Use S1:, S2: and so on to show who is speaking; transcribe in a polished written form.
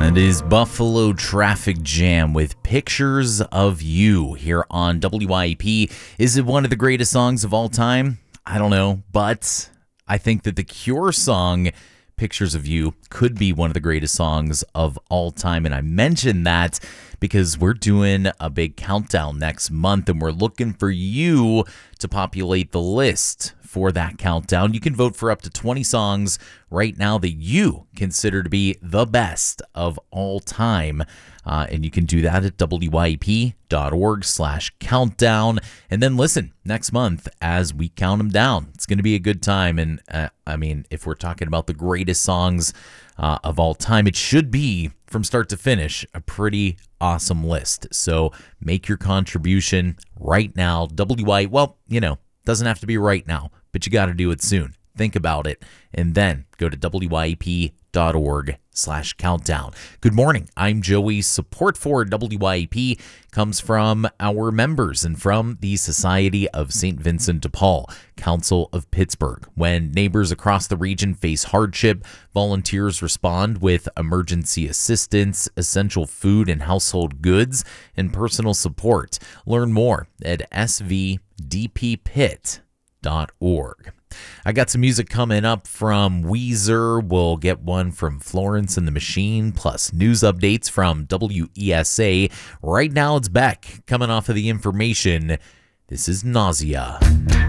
S1: That is Buffalo Traffic Jam with Pictures of You here on WYEP. Is it one of the greatest songs of all time? I don't know, but I think that the Cure song Pictures of You could be one of the greatest songs of all time. And I mentioned that because we're doing a big countdown next month and we're looking for you to populate the list for that countdown. You can vote for up to 20 songs right now that you consider to be the best of all time. And you can do that at wyep.org/countdown. And then listen next month as we count them down. It's going to be a good time. And if we're talking about the greatest songs of all time, it should be from start to finish a pretty awesome list. So make your contribution right now. Doesn't have to be right now, but you got to do it soon. Think about it, and then go to wyep.org/countdown. Good morning. I'm Joey. Support for WYEP comes from our members and from the Society of St. Vincent de Paul, Council of Pittsburgh. When neighbors across the region face hardship, volunteers respond with emergency assistance, essential food and household goods, and personal support. Learn more at svdppit.org. I got some music coming up from Weezer. We'll get one from Florence and the Machine, plus news updates from WESA. Right now it's Beck coming off of the information. This is Nausea.